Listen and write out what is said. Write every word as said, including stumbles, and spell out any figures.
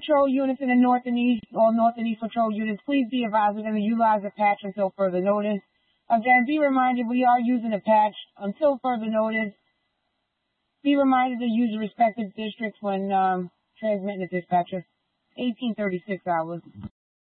patrol units in the north and east, all north and east patrol units, please be advised we're going to utilize the patch until further notice. Again, be reminded we are using the patch until further notice. Be reminded to use the respective districts when um, transmitting the dispatcher. eighteen thirty-six hours.